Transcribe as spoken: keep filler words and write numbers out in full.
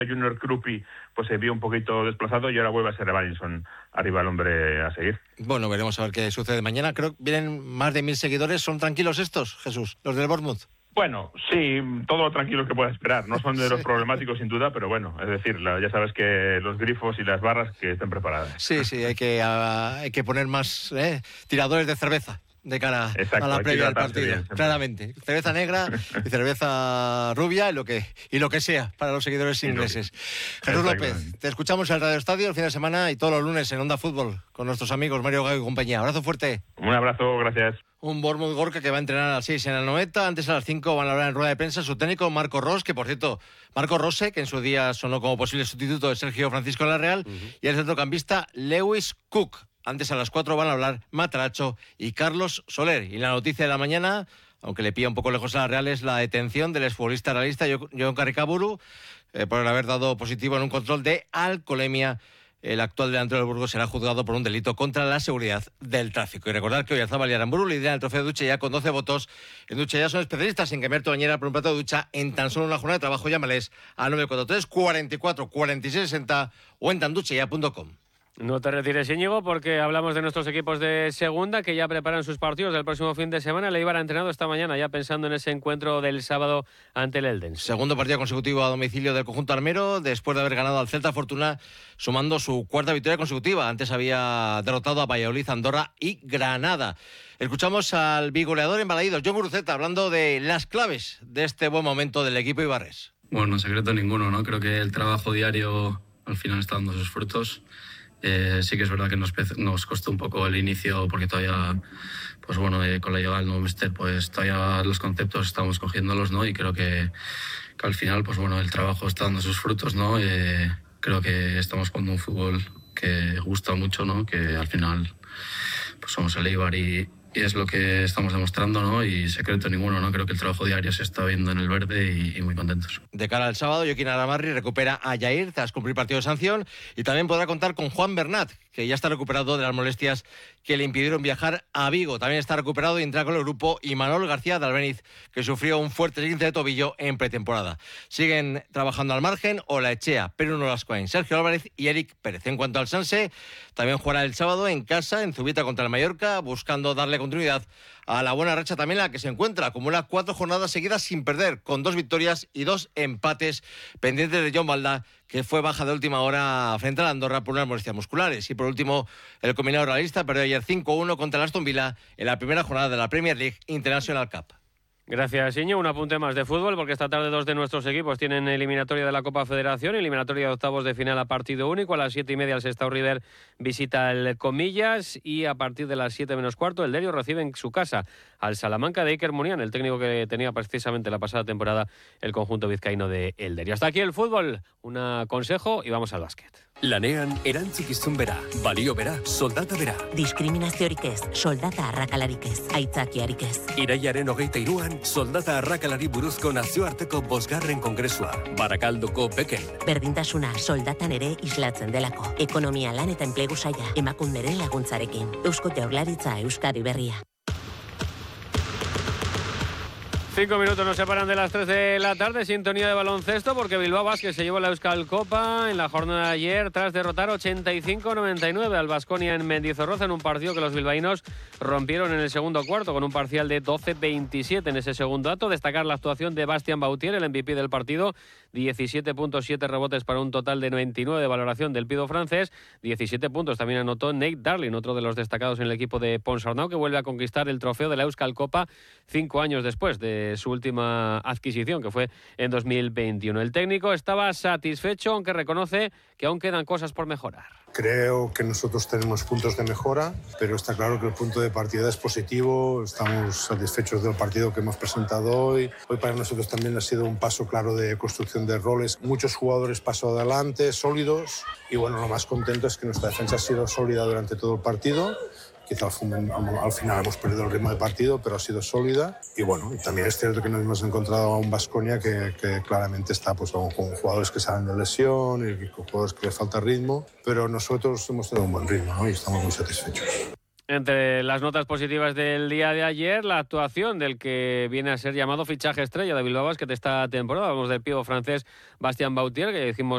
Junior Krupi pues se vio un poquito desplazado y ahora vuelve a ser Evanilson arriba el hombre a seguir. Bueno, veremos a ver qué sucede mañana. Creo que vienen más de mil seguidores. ¿Son tranquilos estos, Jesús, los del Bournemouth? Bueno, sí, todo lo tranquilo que pueda esperar. No son de los problemáticos sin duda, pero bueno, es decir, la, ya sabes que los grifos y las barras que estén preparadas. Sí, sí, hay que, a, hay que poner más eh, tiradores de cerveza de cara Exacto, a la previa del partido, bien, claramente. Cerveza negra y cerveza rubia y lo que y lo que sea para los seguidores ingleses. Jesús López, te escuchamos en el Radio Estadio el fin de semana y todos los lunes en Onda Fútbol con nuestros amigos Mario Gago y compañía. Abrazo fuerte. Un abrazo, gracias. Un Bournemouth Gorka que va a entrenar a las seis en la Noeta. Antes a las cinco van a hablar en rueda de prensa su técnico Marco Ros, que por cierto, Marco Rose, que en su día sonó como posible sustituto de Sergio Francisco en la Real, uh-huh. y el centrocampista Lewis Cook. Antes a las cuatro van a hablar Mataracho y Carlos Soler. Y la noticia de la mañana, aunque le pilla un poco lejos a la Real, es la detención del exfutbolista realista John Carricaburu eh, por haber dado positivo en un control de alcoholemia. El actual delantero del Burgos será juzgado por un delito contra la seguridad del tráfico. Y recordar que Oyarzabal y Aramburu lideran el trofeo de Ducha ya con doce votos. En Ducha ya son especialistas en cambiar tu bañera por un plato de ducha en tan solo una jornada de trabajo. Llámales al nueve cuatro tres, cuarenta y cuatro, cuarenta y seis sesenta o en tanduchaya punto com. No te retires, Íñigo, porque hablamos de nuestros equipos de segunda que ya preparan sus partidos del próximo fin de semana. Le iban entrenado esta mañana ya pensando en ese encuentro del sábado ante el Elden. Segundo partido consecutivo a domicilio del conjunto armero después de haber ganado al Celta Fortuna, sumando su cuarta victoria consecutiva. Antes había derrotado a Valladolid, Andorra y Granada. Escuchamos al bigoleador en Balaídos, John Guruceta, hablando de las claves de este buen momento del equipo ibarres. Bueno, secreto ninguno, ¿no? Creo que el trabajo diario al final está dando sus frutos. Eh, sí que es verdad que nos, nos costó un poco el inicio porque todavía, pues bueno, eh, con la llegada del nuevo míster, pues todavía los conceptos estamos cogiéndolos, ¿no? Y creo que, que al final, pues bueno, el trabajo está dando sus frutos, ¿no? Eh, creo que estamos jugando un fútbol que gusta mucho, ¿no? Que al final, pues somos el Eibar y, y es lo que estamos demostrando, ¿no? Y secreto ninguno, ¿no? Creo que el trabajo diario se está viendo en el verde y, y muy contentos. De cara al sábado, Joaquín Aramarri recupera a Jair tras cumplir partido de sanción y también podrá contar con Juan Bernat, que ya está recuperado de las molestias que le impidieron viajar a Vigo. También está recuperado y entra con el grupo Imanol García de Albeniz, que sufrió un fuerte esguince de tobillo en pretemporada. Siguen trabajando al margen Olaechea, Pedro Nolascoain, Sergio Álvarez y Eric Pérez. En cuanto al Sanse, también jugará el sábado en casa, en Zubieta contra el Mallorca, buscando darle continuidad a la buena racha también en la que se encuentra. Acumula cuatro jornadas seguidas sin perder, con dos victorias y dos empates pendientes de John Balda, que fue baja de última hora frente a la Andorra por unas molestias musculares. Y por último, el combinado realista perdió ayer cinco uno contra el Aston Villa en la primera jornada de la Premier League International Cup. Gracias, Iñigo. Un apunte más de fútbol, porque esta tarde dos de nuestros equipos tienen eliminatoria de la Copa Federación, eliminatoria de octavos de final a partido único. A las siete y media el Sestao River visita el Comillas y a partir de las siete menos cuarto el Derio recibe en su casa al Salamanca de Iker Munian, el técnico que tenía precisamente la pasada temporada el conjunto vizcaíno de el Derio. Hasta aquí el fútbol, un consejo y vamos al básquet. Lanean erantzukizun bera, balio bera, soldata bera. Diskriminaziorik ez, soldata arrakalarik ez, aitzakiarik ez. Iraiaren hogeita hiruan, soldata arrakalari buruzko nazioarteko bosgarren kongresua. Barakaldoko Beken. Berdintasuna soldatan ere islatzen delako. Ekonomia lan eta enplegu saila, emakunderen laguntzarekin. Eusko Jaurlaritza Euskadi Berria. Cinco minutos nos separan de las tres de la tarde, sintonía de baloncesto, porque Bilbao Basket se llevó la Euskal Copa en la jornada de ayer tras derrotar ochenta y cinco a noventa y nueve al Baskonia en Mendizorroza en un partido que los bilbaínos rompieron en el segundo cuarto con un parcial de doce veintisiete en ese segundo acto. Destacar la actuación de Bastian Bautier, el M V P del partido, diecisiete puntos, siete rebotes para un total de noventa y nueve de valoración del pido francés. diecisiete puntos también anotó Nate Darling, otro de los destacados en el equipo de Ponsarnau, que vuelve a conquistar el trofeo de la Euskal Copa cinco años después de su última adquisición, que fue en dos mil veintiuno. El técnico estaba satisfecho, aunque reconoce que aún quedan cosas por mejorar. Creo que nosotros tenemos puntos de mejora, pero está claro que el punto de partida es positivo. Estamos satisfechos del partido que hemos presentado hoy. Hoy para nosotros también ha sido un paso claro de construcción de roles. Muchos jugadores paso adelante, sólidos. Y bueno, lo más contento es que nuestra defensa ha sido sólida durante todo el partido. Quizá al final hemos perdido el ritmo de partido, pero ha sido sólida. Y bueno, también es cierto que nos hemos encontrado a un Baskonia que, que claramente está pues, con jugadores que salen de lesión y con jugadores que les falta ritmo. Pero nosotros hemos tenido un buen ritmo, ¿no? Y estamos muy satisfechos. Entre las notas positivas del día de ayer, la actuación del que viene a ser llamado fichaje estrella de Bilbao Basket esta temporada. Hablamos del pívot francés Bastian Bautier, que decimos